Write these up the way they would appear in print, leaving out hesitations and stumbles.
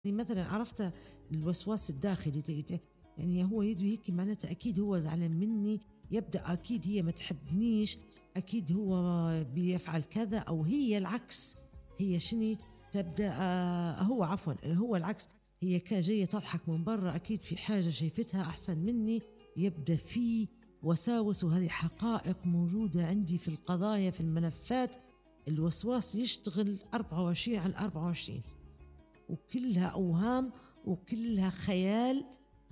يعني مثلا عرفت الوسواس الداخلي يعني هو يده هيك معناتها أكيد هو زعلان مني، يبدأ أكيد هي ما تحبنيش، أكيد هو بيفعل كذا، أو هي العكس، هي شني تبدأ هو عفوا هو العكس، هي كان جاية تضحك من برا، أكيد في حاجة شايفتها أحسن مني، يبدأ في وساوس، وهذه حقائق موجودة عندي في القضايا في الملفات. الوسواس يشتغل 24 على 24، وكلها أوهام وكلها خيال.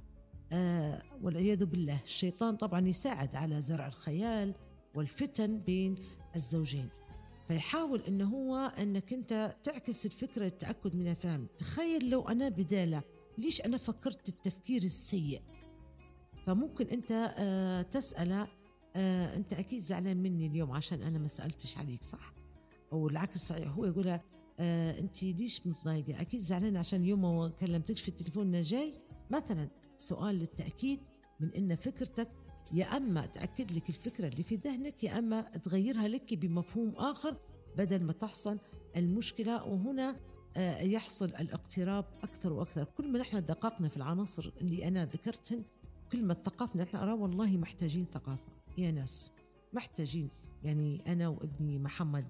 والعياذ بالله الشيطان طبعا يساعد على زرع الخيال والفتن بين الزوجين، فيحاول انه هو انك انت تعكس الفكرة التأكد من الفهم. تخيل لو انا بدالة، ليش انا فكرت التفكير السيء؟ فممكن انت تسأله انت اكيد زعلان مني اليوم عشان انا ما سألتش عليك، صح؟ او العكس صحيح، هو يقولها انت ليش متضايقة؟ اكيد زعلان عشان يوم ما كلمتكش في التليفون جاي مثلا. سؤال للتأكيد من ان فكرتك يا اما تأكد لك الفكرة اللي في ذهنك، يا اما تغيرها لك بمفهوم اخر بدل ما تحصل المشكلة. وهنا يحصل الاقتراب اكثر واكثر. كل ما نحن دققنا في العناصر اللي انا ذكرتهن، كل ما ثقافنا نحن أرى والله محتاجين ثقافة يا ناس، محتاجين. يعني أنا وابني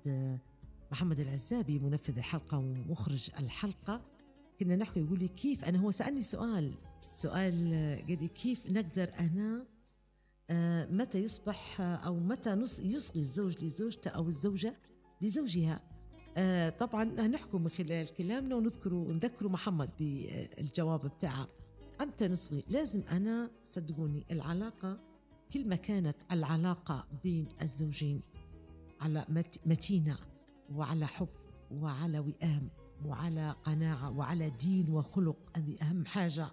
محمد العزابي منفذ الحلقة ومخرج الحلقة كنا نحكي، يقول لي كيف أنا، هو سألني سؤال قال لي كيف نقدر أنا متى يصبح أو متى يصغي الزوج لزوجته أو الزوجة لزوجها. طبعا نحكم من خلال كلامنا ونذكره محمد بالجواب بتاعه. أمتى نصغي؟ لازم أنا صدقوني العلاقة كل ما كانت العلاقة بين الزوجين على متينة وعلى حب وعلى وئام وعلى قناعة وعلى دين وخلق، هذه أهم حاجة،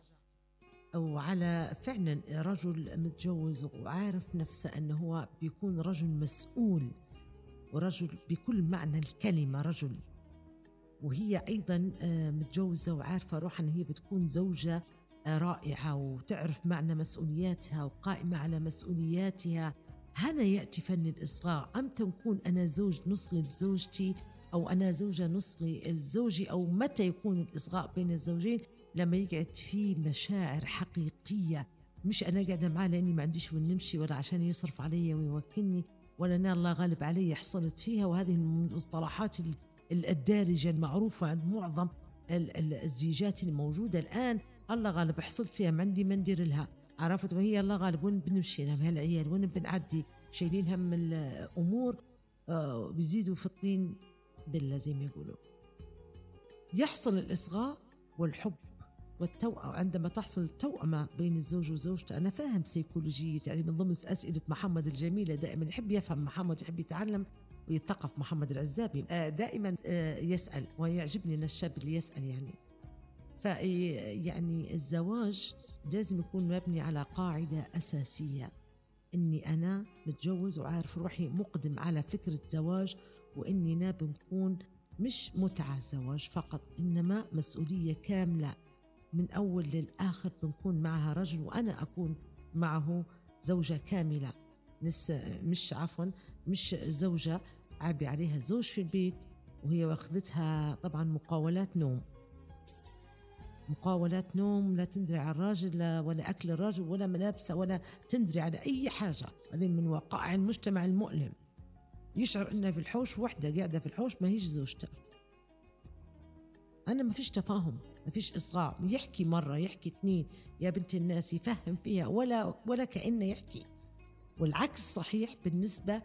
وعلى فعلا رجل متجوز وعارف نفسه أنه هو بيكون رجل مسؤول ورجل بكل معنى الكلمة رجل، وهي أيضا متجوزة وعارفة روحها أن هي بتكون زوجة رائعة وتعرف معنى مسؤولياتها وقائمة على مسؤولياتها. هنا يأتي فن الإصغاء. أمتى نكون أنا زوج نصغي لزوجتي أو أنا زوجة نصغي لزوجي، أو متى يكون الإصغاء بين الزوجين؟ لما يقعد في مشاعر حقيقية، مش أنا قاعدة معاه لأني ما عنديش وين نمشي، ولا عشان يصرف علي ويوكلني، ولا أنا الله غالب علي حصلت فيها. وهذه المصطلحات الدارجة المعروفة عند معظم الزيجات الموجودة الآن. الله غالب حصلت فيها، ما عندي ما ندير لها، عرفت؟ وهي الله غالب وين بنمشي لها بهالعيال، وين بنعدي، شايلين هم الأمور بيزيدوا في الطين بالله زي ما يقولوا. يحصل الإصغاء والحب والتوأم عندما تحصل التوأمة بين الزوج وزوجته. أنا فاهم سيكولوجية، يعني من ضمن أسئلة محمد الجميلة دائما يحب يفهم محمد، يحب يتعلم ويتثقف. محمد العزابي دائما يسأل، ويعجبني أن الشاب اللي يسأل يعني. يعني الزواج لازم يكون مبني على قاعدة أساسية، إني أنا متجوز وعارف روحي مقدم على فكرة زواج، وإننا بنكون مش متعة زواج فقط، إنما مسؤولية كاملة من أول للآخر، بنكون معها رجل وأنا أكون معه زوجة كاملة. مش زوجة عابي عليها زوج في البيت وهي واخدتها طبعا مقاولات نوم، لا تندري على الراجل ولا أكل الراجل ولا ملابسه ولا تندري على أي حاجة. هذه من وقائع المجتمع المؤلم، يشعر إنها في الحوش، وحدة قاعدة في الحوش ما هيش زوجته. أنا ما فيش تفاهم، ما فيش إصغاء، يحكي مرة يحكي اثنين يا بنت الناس، يفهم فيها ولا كأنه يحكي. والعكس صحيح بالنسبة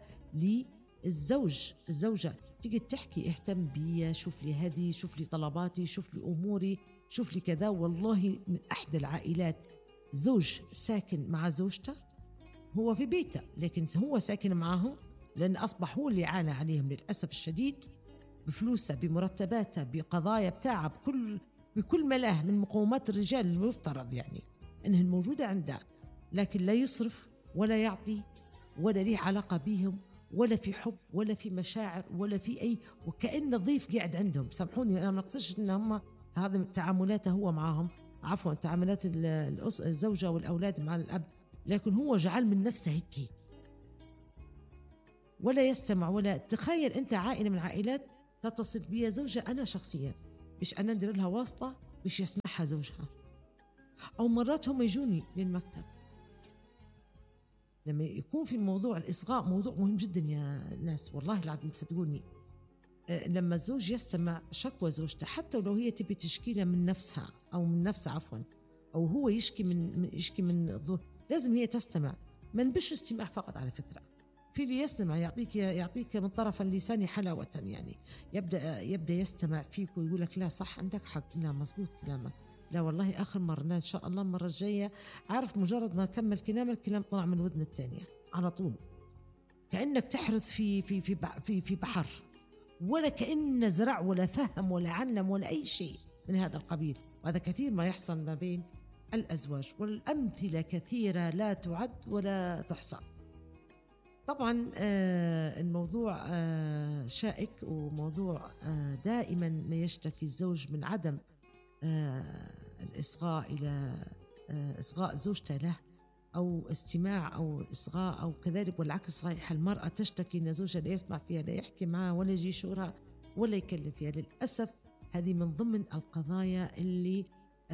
الزوجة تيجي تحكي اهتم بي، شوف لي هذه، شوف لي طلباتي، شوف لي أموري، شوف لي كذا. والله من أحد العائلات زوج ساكن مع زوجته، هو في بيته لكن هو ساكن معهم، لأن أصبح هو اللي عانى عليهم للأسف الشديد، بفلوسه بمرتباته بقضايا بتاعه بكل ملاه من مقومات الرجال المفترض يعني أنها موجودة عنده، لكن لا يصرف ولا يعطي ولا ليه علاقة بيهم، ولا في حب ولا في مشاعر ولا في أي، وكأنه ضيف قاعد عندهم. سامحوني أنا ما نقصدش إن هم هذا تعاملاته هو معهم، عفوا تعاملات الزوجة والأولاد مع الأب، لكن هو جعل من نفسه هيك ولا يستمع. ولا تخيل أنت عائلة من العائلات تتصل بي زوجة، أنا شخصيا مش أنا ندير لها واسطة مش يسمعها زوجها. أو مرات هم يجوني للمكتب لما يكون في موضوع الإصغاء، موضوع مهم جدا يا ناس والله العظيم صدقوني. لما الزوج يستمع شكوى زوجته حتى ولو هي تبي تشكيلها من نفسها أو من نفسها عفوا، أو هو يشكي من لازم هي تستمع. ما نبش استماع فقط على فكرة، في اللي يستمع يعطيك من طرف اللسان حلاوة، يعني يبدأ يستمع فيك ويقول لك لا صح عندك حق، لا مزبوط كلامك، لا والله آخر مرة، لا إن شاء الله المرة الجاية. عارف مجرد ما كمل الكلام طلع من ودن الثانية على طول، كأنك تحرث في بحر، ولا كأنه زرع ولا فهم ولا علم ولا أي شيء من هذا القبيل. وهذا كثير ما يحصل ما بين الأزواج، والأمثلة كثيرة لا تعد ولا تحصى. طبعا الموضوع شائك، وموضوع دائما ما يشتكي الزوج من عدم الإصغاء إلى إصغاء زوجته له، أو استماع أو إصغاء، أو كذلك والعكس صحيح، المرأة تشتكي أن زوجها لا يسمع فيها، لا يحكي معها ولا يجي يشورها ولا يكلم فيها. للأسف هذه من ضمن القضايا اللي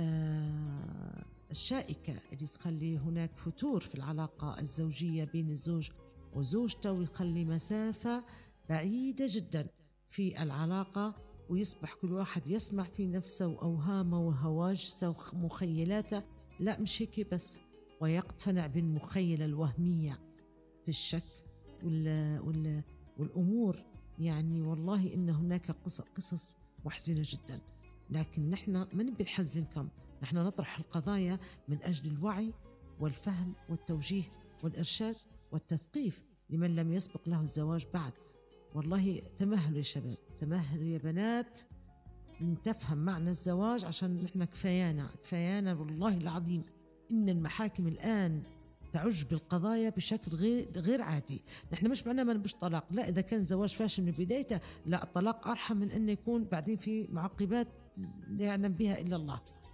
الشائكة اللي تخلي هناك فتور في العلاقة الزوجية بين الزوج وزوجته، ويخلي مسافة بعيدة جدا في العلاقة، ويصبح كل واحد يسمع في نفسه وأوهامه وهواجسه ومخيلاته، لا مش هيك بس، ويقتنع بالمخيلة الوهمية في الشك والأمور. يعني والله إن هناك قصص محزنة جدا، لكن نحن ما نبي نحزنكم، نحن نطرح القضايا من أجل الوعي والفهم والتوجيه والإرشاد والتثقيف لمن لم يسبق له الزواج بعد. والله تمهلوا يا شباب، تمهلوا يا بنات، تفهم معنى الزواج، عشان نحن كفايانا والله العظيم إن المحاكم الآن تعج بالقضايا بشكل غير عادي. نحن مش معناه ما نبش طلاق، لا، إذا كان زواج فاشل من بدايته لا، الطلاق أرحم من أن يكون بعدين في معقبات لا يعلم بها إلا الله.